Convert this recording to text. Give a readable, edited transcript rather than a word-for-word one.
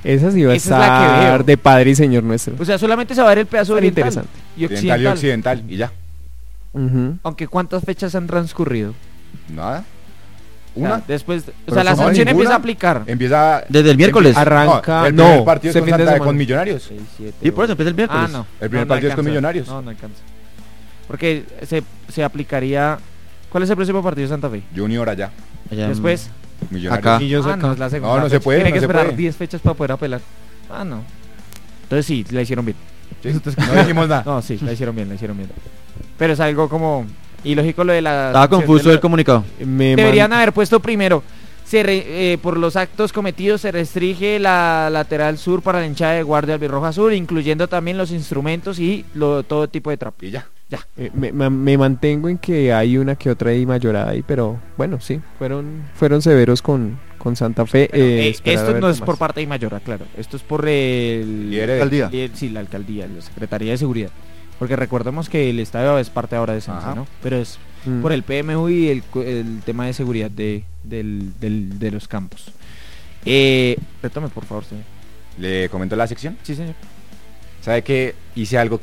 Esa sí va a Esa es la que estar veo. de Padre y Señor Nuestro. O sea, solamente se va a ver el pedazo Sería oriental interesante. y Oriental y occidental. occidental, y ya. Ujú. Aunque ¿cuántas fechas han transcurrido? Nada. O sea, Una. después, o Pero sea, la no, sanción ninguna. empieza a aplicar. Empieza. Desde el miércoles. Arranca- el primer no, partido es ese con, fin de Santa, semana. con Millonarios. Y por eso empieza el miércoles. Ah, no. El primer No, partido es con alcanza. Millonarios. No alcanza. Porque se aplicaría... ¿Cuál es el próximo partido de Santa Fe? Junior allá. Allá en- Después... Millonarios. Acá. Millos acá. no, es la segunda. No, no se fecha. puede, Tiene no que se esperar puede. 10 fechas para poder apelar. Ah, no. Entonces sí, la hicieron bien. Sí, no dijimos nada. No, sí, la hicieron bien, la hicieron bien. Pero es algo como... ilógico lo de la... Estaba confuso el comunicado. Deberían haber puesto primero... por los actos cometidos se restringe la lateral sur para la hinchada de Guardia Albirroja Sur, incluyendo también los instrumentos y todo tipo de trapo. Y ya. Me mantengo en que hay una que otra ahí mayorada ahí, pero bueno, sí, fueron severos con Santa Fe. esperar a Esto ver no es qué por más. parte de Mayor, claro. Esto es por el... Líder Alcaldía. Sí, la alcaldía, la Secretaría de Seguridad. Porque recordemos que el estadio es parte ahora de Sensa, Ajá. ¿no? Pero es Mm. por el PMU y el tema de seguridad de los campos. Retome, por favor, señor. ¿Le comento la sección? Sí, señor. ¿Sabe que hice algo